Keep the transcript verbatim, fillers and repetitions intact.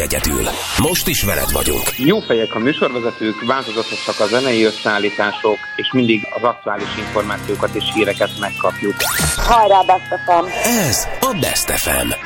egyedül. Most is veled vagyunk. Jó fejek a műsorvezetők, változatosak a zenei összeállítások, és mindig az aktuális információkat és híreket megkapjuk. Hajrá, Best ef em! Ez a Best ef em.